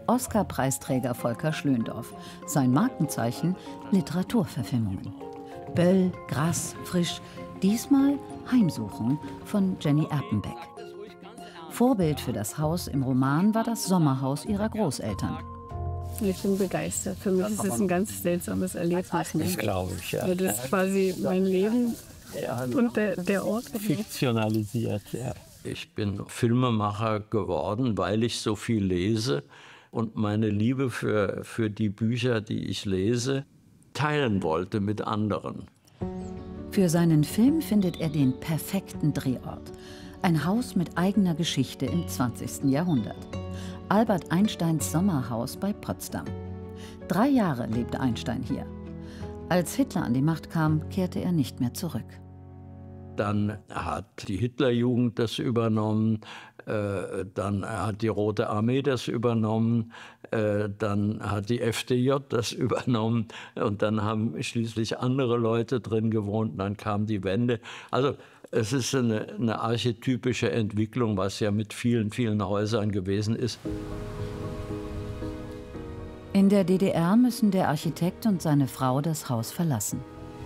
Oscar-Preisträger Volker Schlöndorff. Sein Markenzeichen: Literaturverfilmungen. Böll, Grass, Frisch, diesmal Heimsuchung von Jenny Erpenbeck. Vorbild für das Haus im Roman war das Sommerhaus ihrer Großeltern. Ich bin begeistert. Für mich ist es ein ganz seltsames Erlebnis. Das glaube ich, ja. Das ist quasi mein Leben und der Ort. Fiktionalisiert, ja. Ich bin Filmemacher geworden, weil ich so viel lese und meine Liebe für die Bücher, die ich lese, teilen wollte mit anderen. Für seinen Film findet er den perfekten Drehort. Ein Haus mit eigener Geschichte im 20. Jahrhundert. Albert Einsteins Sommerhaus bei Potsdam. 3 Jahre lebte Einstein hier. Als Hitler an die Macht kam, kehrte er nicht mehr zurück. Dann hat die Hitlerjugend das übernommen, dann hat die Rote Armee das übernommen, dann hat die FDJ das übernommen und dann haben schließlich andere Leute drin gewohnt, dann kam die Wende. Also es ist eine archetypische Entwicklung, was ja mit vielen, vielen Häusern gewesen ist. In der DDR müssen der Architekt und seine Frau das Haus verlassen.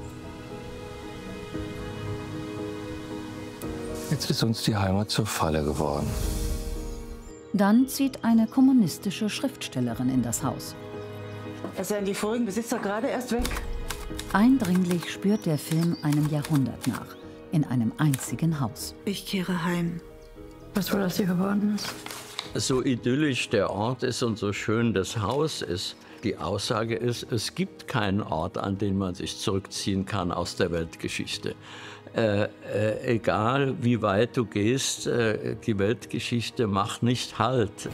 Jetzt ist uns die Heimat zur Falle geworden. Dann zieht eine kommunistische Schriftstellerin in das Haus. Es sind die vorigen Besitzer gerade erst weg. Eindringlich spürt der Film einem Jahrhundert nach, in einem einzigen Haus. Ich kehre heim. Was wohl aus dir geworden ist? So idyllisch der Ort ist und so schön das Haus ist, die Aussage ist, es gibt keinen Ort, an den man sich zurückziehen kann aus der Weltgeschichte. Egal wie weit du gehst, die Weltgeschichte macht nicht Halt.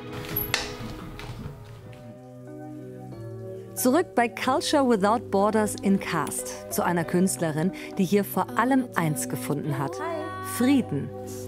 Zurück bei Culture Without Borders in Cast, zu einer Künstlerin, die hier vor allem eins gefunden hat: Frieden.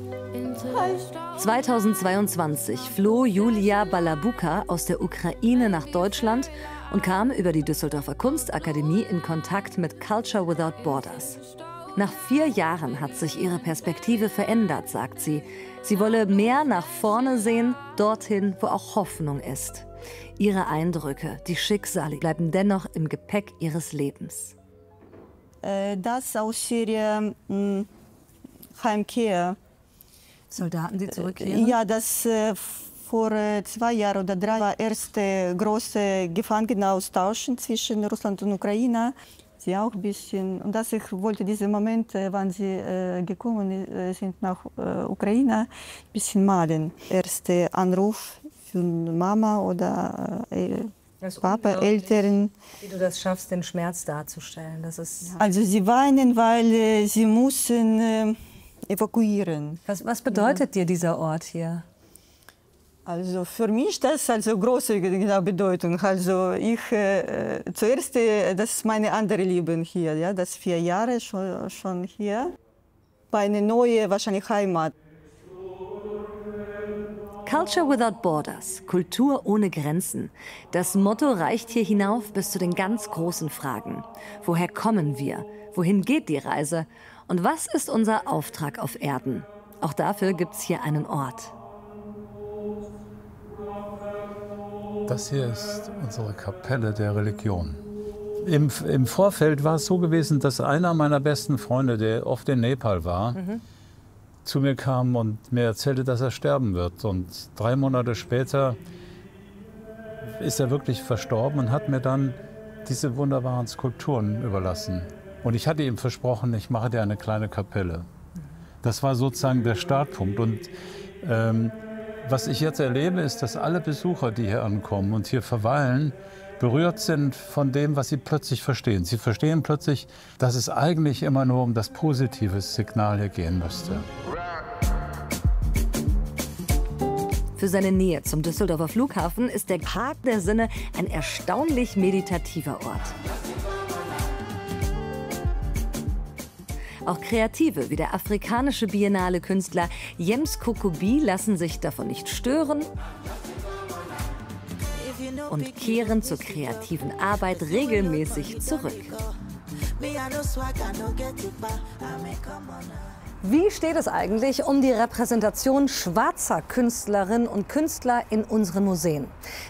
2022 floh Julia Balabuka aus der Ukraine nach Deutschland und kam über die Düsseldorfer Kunstakademie in Kontakt mit Culture Without Borders. Nach 4 Jahren hat sich ihre Perspektive verändert, sagt sie. Sie wolle mehr nach vorne sehen, dorthin, wo auch Hoffnung ist. Ihre Eindrücke, die Schicksale bleiben dennoch im Gepäck ihres Lebens. Das aus Syrien, Heimkehr. Soldaten, die zurückkehren? Ja, das vor 2 Jahren oder 3 war erste große Gefangenenaustausch zwischen Russland und Ukraine. Sie auch ein bisschen, und dass ich wollte diese Momente, wann sie gekommen sind nach Ukraine, ein bisschen malen. Erster Anruf von Mama oder Papa, Eltern. Wie du das schaffst, den Schmerz darzustellen. Das ist Also sie weinen, weil sie mussten evakuieren. Was bedeutet dir dieser Ort hier? Also für mich das also große Bedeutung. Also ich zuerst, das ist meine andere Leben hier, ja, das 4 Jahre schon hier. Eine neue wahrscheinlich Heimat. Culture Without Borders, Kultur ohne Grenzen. Das Motto reicht hier hinauf bis zu den ganz großen Fragen. Woher kommen wir? Wohin geht die Reise? Und was ist unser Auftrag auf Erden? Auch dafür gibt es hier einen Ort. Das hier ist unsere Kapelle der Religion. Im Vorfeld war es so gewesen, dass einer meiner besten Freunde, der oft in Nepal war, zu mir kam und mir erzählte, dass er sterben wird. Und 3 Monate später ist er wirklich verstorben und hat mir dann diese wunderbaren Skulpturen überlassen. Und ich hatte ihm versprochen, ich mache dir eine kleine Kapelle. Das war sozusagen der Startpunkt. Und was ich jetzt erlebe, ist, dass alle Besucher, die hier ankommen und hier verweilen, berührt sind von dem, was sie plötzlich verstehen. Sie verstehen plötzlich, dass es eigentlich immer nur um das positive Signal hier gehen müsste. Für seine Nähe zum Düsseldorfer Flughafen ist der Park der Sinne ein erstaunlich meditativer Ort. Auch Kreative wie der afrikanische Biennale-Künstler Jems Kokobi lassen sich davon nicht stören und kehren zur kreativen Arbeit regelmäßig zurück. Wie steht es eigentlich um die Repräsentation schwarzer Künstlerinnen und Künstler in unseren Museen?